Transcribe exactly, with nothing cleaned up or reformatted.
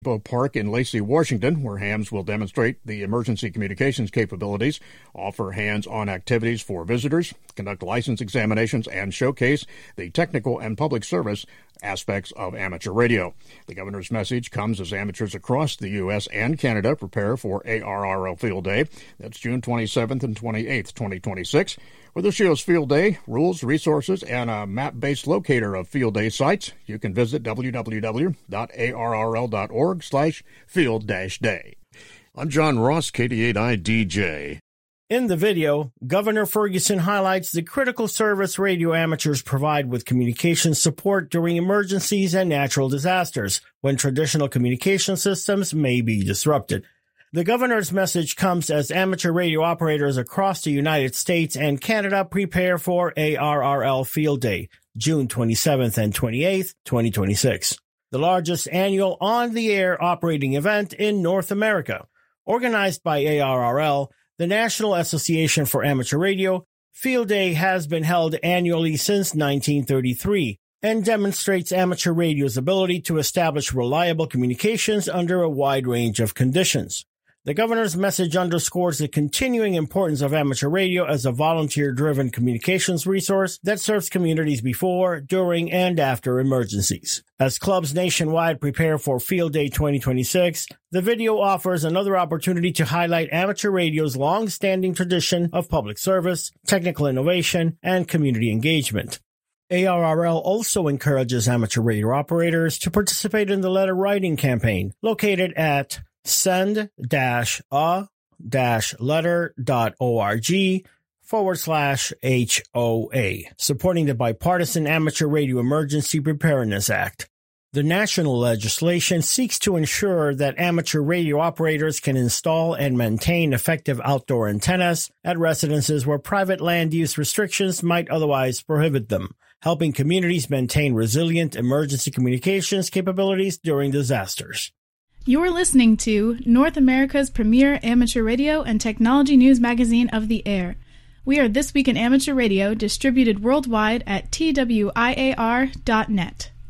Depot Park in Lacey, Washington, where HAMS will demonstrate the emergency communications capabilities, offer hands-on activities for visitors, conduct license examinations, and showcase the technical and public service aspects of amateur radio. The governor's message comes as amateurs across the U S and Canada prepare for A R R L Field Day. That's June twenty-seventh and twenty-eighth, twenty twenty-six. For this year's Field Day, rules, resources, and a map-based locator of Field Day sites, you can visit w w w dot a r r l dot org slash field dash day. I'm John Ross, K D eight I D J. In the video, Governor Ferguson highlights the critical service radio amateurs provide with communication support during emergencies and natural disasters, when traditional communication systems may be disrupted. The governor's message comes as amateur radio operators across the United States and Canada prepare for A R R L Field Day, June twenty-seventh and twenty-eighth, twenty twenty-six, the largest annual on-the-air operating event in North America. Organized by A R R L, the National Association for Amateur Radio, Field Day has been held annually since nineteen thirty-three and demonstrates amateur radio's ability to establish reliable communications under a wide range of conditions. The governor's message underscores the continuing importance of amateur radio as a volunteer-driven communications resource that serves communities before, during, and after emergencies. As clubs nationwide prepare for Field Day twenty twenty-six, the video offers another opportunity to highlight amateur radio's long-standing tradition of public service, technical innovation, and community engagement. A R R L also encourages amateur radio operators to participate in the letter writing campaign, located at send-a-letter.org forward slash HOA, supporting the Bipartisan Amateur Radio Emergency Preparedness Act. The national legislation seeks to ensure that amateur radio operators can install and maintain effective outdoor antennas at residences where private land use restrictions might otherwise prohibit them, helping communities maintain resilient emergency communications capabilities during disasters. You're listening to North America's premier amateur radio and technology news magazine of the air. We are This Week in Amateur Radio, distributed worldwide at T W I A R dot net.